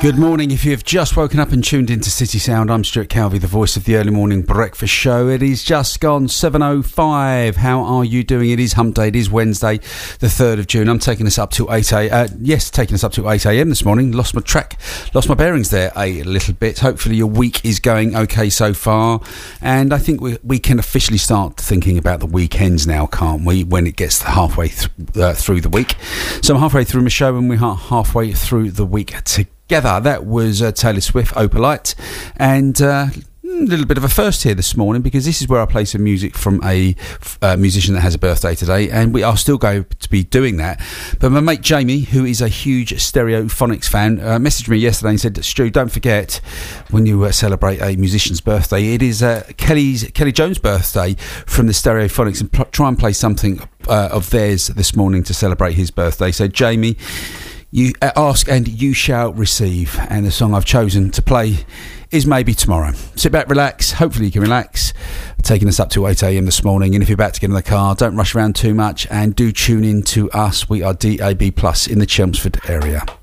Good morning. If you've just woken up and tuned into City Sound, I'm Stuart Calvey, the voice of the early morning breakfast show. It is just gone 7:05. How are you doing? It is hump day. It is Wednesday, the 3rd of June. I'm taking us up to 8 a.m. this morning. Lost my bearings there a little bit. Hopefully your week is going okay so far. And I think we can officially start thinking about the weekends now, can't we, when it gets halfway through the week. So I'm halfway through my show and we're halfway through the week together. That was Taylor Swift, Opalite, and a little bit of a first here this morning, because this is where I play some music from a musician that has a birthday today, and we are still going to be doing that. But my mate Jamie, who is a huge Stereophonics fan, messaged me yesterday and said, Stu, don't forget, when you celebrate a musician's birthday, it is Kelly Jones' birthday from the Stereophonics, and try and play something of theirs this morning to celebrate his birthday. So Jamie, you ask and you shall receive, and the song I've chosen to play is Maybe Tomorrow. Sit back, relax, hopefully you can relax. Taking us up to 8 a.m. this morning, and if you're about to get in the car, don't rush around too much and do tune in to us. We are DAB Plus in the Chelmsford area.